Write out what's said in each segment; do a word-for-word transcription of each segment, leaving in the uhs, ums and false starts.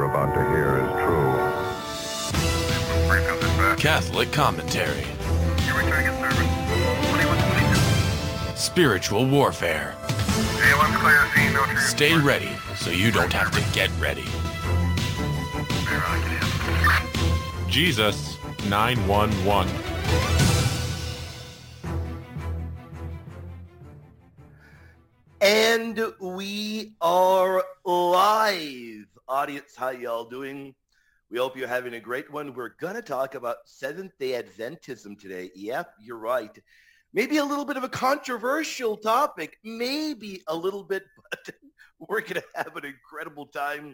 you're about to hear is true. Catholic commentary. Spiritual warfare. Stay ready so you don't have to get ready. Jesus nine one one. And we are live. Audience, how y'all doing? We hope you're having a great one. We're going to talk about Seventh-day Adventism today. Yep, you're right. Maybe a little bit of a controversial topic. Maybe a little bit, but we're going to have an incredible time.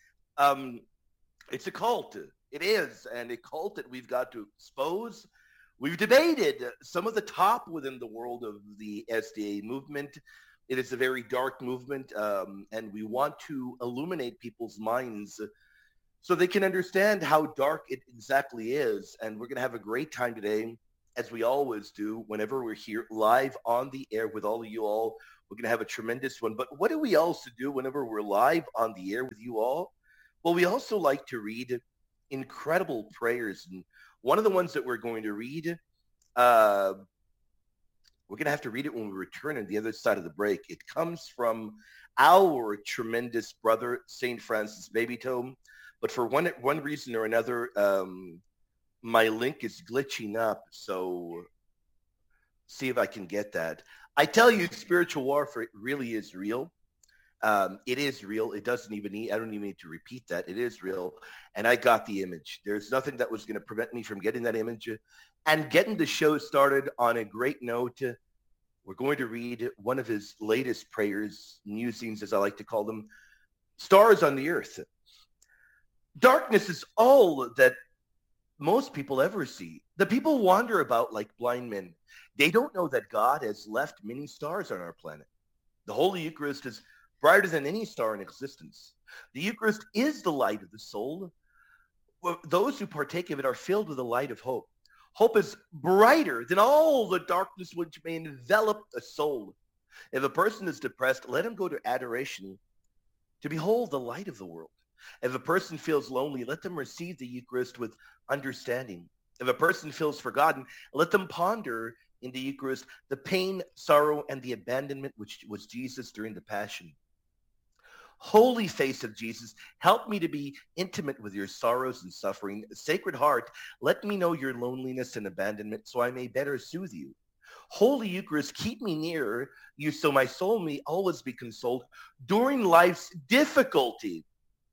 Um, it's a cult. It is, and a cult that we've got to expose. We've debated some of the top within the world of the S D A movement. It is a very dark movement, um, and we want to illuminate people's minds so they can understand how dark it exactly is. And we're going to have a great time today, as we always do, whenever we're here live on the air with all of you all. We're going to have a tremendous one. But what do we also do whenever we're live on the air with you all? Well, we also like to read incredible prayers. And one of the ones that we're going to read, uh, we're going to have to read it when we return on the other side of the break. It comes from our tremendous brother, Saint Francis Babytome. But for one one reason or another, um, my link is glitching up. So see if I can get that. I tell you, spiritual warfare really is real. Um, it is real. It doesn't even need, I don't even need to repeat that. It is real. And I got the image. There's nothing that was going to prevent me from getting that image and getting the show started on a great note. We're going to read one of his latest prayers, musings, as I like to call them, Stars on the Earth. Darkness is all that most people ever see. The people wander about like blind men. They don't know that God has left many stars on our planet. The Holy Eucharist is brighter than any star in existence. The Eucharist is the light of the soul. Those who partake of it are filled with the light of hope. Hope is brighter than all the darkness which may envelop a soul. If a person is depressed, let him go to adoration to behold the light of the world. If a person feels lonely, let them receive the Eucharist with understanding. If a person feels forgotten, let them ponder in the Eucharist the pain, sorrow, and the abandonment which was Jesus during the Passion. Holy face of Jesus, help me to be intimate with your sorrows and suffering. Sacred Heart, let me know your loneliness and abandonment so I may better soothe you. Holy Eucharist, keep me near you so my soul may always be consoled during life's difficulty.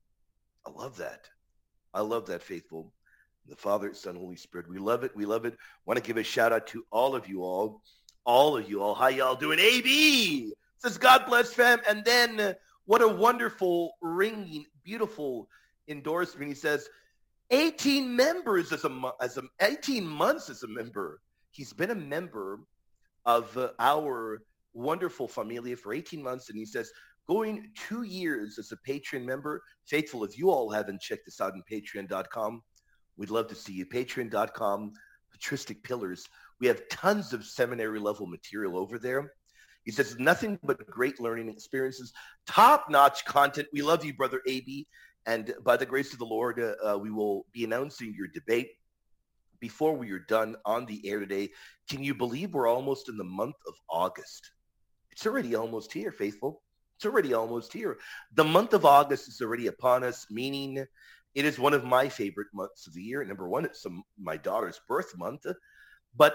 I love that. I love that, faithful. The Father, Son, Holy Spirit. We love it. We love it. Want to give a shout out to all of you all. All of you all. How y'all doing? A B says, God bless, fam. And then uh, what a wonderful, ringing, beautiful endorsement. He says, eighteen members as a, as a eighteen months as a member. He's been a member of uh, our wonderful familia for eighteen months. And he says, going two years as a Patreon member. Faithful, if you all haven't checked this out on patreon dot com, we'd love to see you. patreon dot com, Patristic Pillars. We have tons of seminary level material over there. He says, nothing but great learning experiences, top-notch content. We love you, Brother A B. And by the grace of the Lord, uh, uh, we will be announcing your debate before we are done on the air today. Can you believe we're almost in the month of August? It's already almost here, faithful. It's already almost here. The month of August is already upon us, meaning it is one of my favorite months of the year. Number one, it's some, my daughter's birth month. But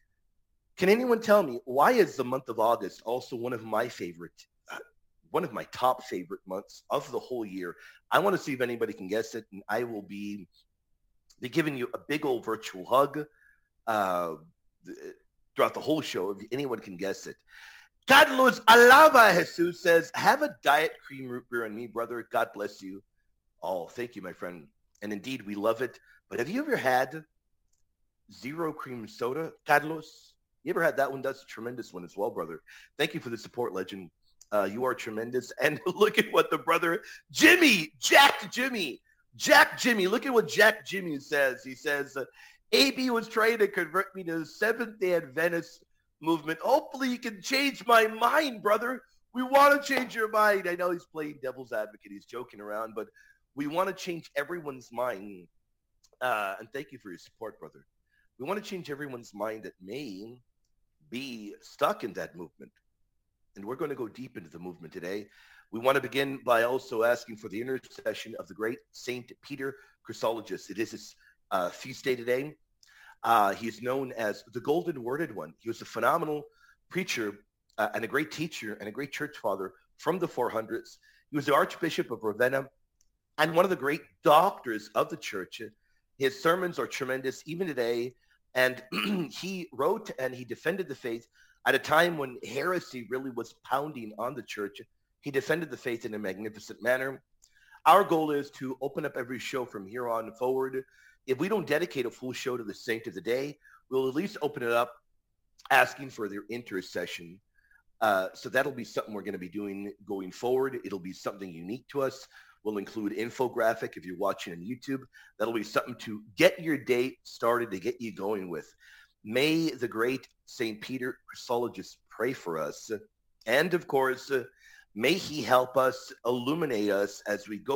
can anyone tell me, why is the month of August also one of my favorite, uh, one of my top favorite months of the whole year? I want to see if anybody can guess it, and I will be, be giving you a big old virtual hug uh, throughout the whole show, if anyone can guess it. Carlos Alaba Jesus says, have a diet cream root beer on me, brother. God bless you. Oh, thank you, my friend. And indeed, we love it. But have you ever had zero cream soda, Carlos? You ever had that one? That's a tremendous one as well, brother. Thank you for the support, legend. Uh, you are tremendous. And look at what the brother, Jimmy, Jack Jimmy, Jack Jimmy. Look at what Jack Jimmy says. He says, uh, A B was trying to convert me to the Seventh-day Adventist movement. Hopefully you can change my mind, brother. We want to change your mind. I know he's playing devil's advocate. He's joking around, but We want to change everyone's mind. Uh, and thank you for your support, brother. We want to change everyone's mind that may be stuck in that movement. And we're going to go deep into the movement today. We want to begin by also asking for the intercession of the great Saint Peter Chrysologus. It is his uh, feast day today. Uh, he is known as the Golden Worded One. He was a phenomenal preacher uh, and a great teacher and a great church father from the four hundreds. He was the Archbishop of Ravenna and one of the great doctors of the church. His sermons are tremendous even today. And he wrote and he defended the faith at a time when heresy really was pounding on the church. He defended the faith in a magnificent manner. Our goal is to open up every show from here on forward. If we don't dedicate a full show to the saint of the day, we'll at least open it up asking for their intercession. Uh, so that'll be something we're going to be doing going forward. It'll be something unique to us. We'll include infographic if you're watching on YouTube. That'll be something to get your day started, to get you going with. May the great Saint Peter Chrysologus pray for us. And of course, uh, may he help us, illuminate us as we go